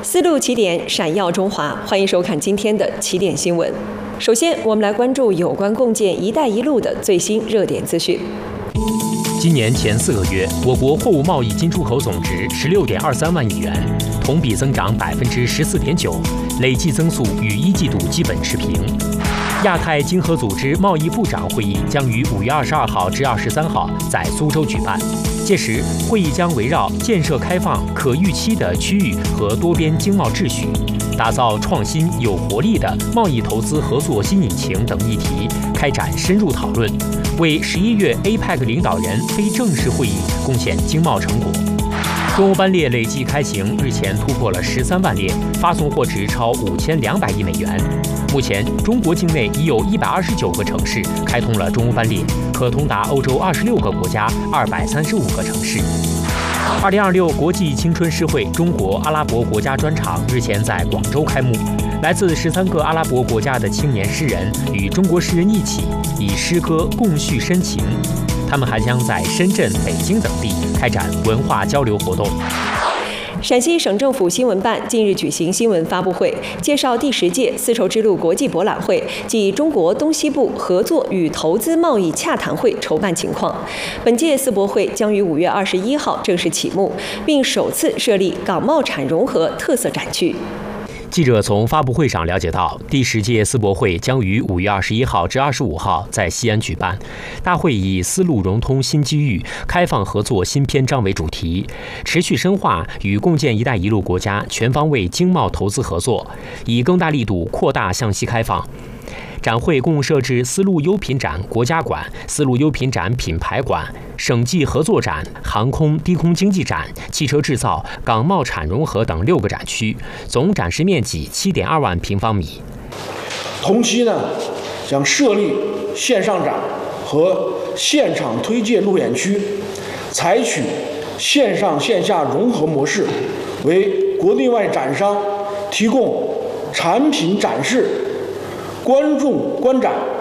丝路起点，闪耀中华。欢迎收看今天的起点新闻。首先，我们来关注有关共建“一带一路”的最新热点资讯。 今年前4个月，我国货物贸易进出口总值16.23万亿元，同比增长14.9%，累计增速与1季度基本持平。亚太经合组织贸易部长会议将于5月22号至23号在苏州举办，届时会议将围绕建设开放、可预期的区域和多边经贸秩序，打造创新有活力的贸易投资合作新引擎等议题开展深入讨论，为11月 APEC 领导人非正式会议贡献经贸成果。中欧班列累计开行日前突破了13万列，发送货值超5200亿美元。目前，中国境内已有129个城市开通了中欧班列，可通达欧洲26个国家235个城市。2026国际青春诗会中国阿拉伯国家专场日前在广州开幕，来自13个阿拉伯国家的青年诗人与中国诗人一起以诗歌共叙深情。他们还将在深圳、北京等地开展文化交流活动。 陕西省政府新闻办近日举行新闻发布会，介绍第10届丝绸之路国际博览会暨中国东西部合作与投资贸易洽谈会筹办情况。本届丝博会将于5月21号正式启幕，并首次设立港贸产融合特色展区。 记者从发布会上了解到，第10届丝博会将于5月21号至25号在西安举办。大会以“丝路融通新机遇，开放合作新篇章”为主题，持续深化与共建“一带一路”国家全方位经贸投资合作，以更大力度扩大向西开放。展会共设置丝路优品展国家馆、丝路优品展品牌馆、省际合作展、航空低空经济展、汽车制造、港贸产融合等6个展区，总展示面积7.2万平方米。 同期呢，将设立线上展和现场推介路演区，采取线上线下融合模式，为国内外展商提供产品展示、观众观展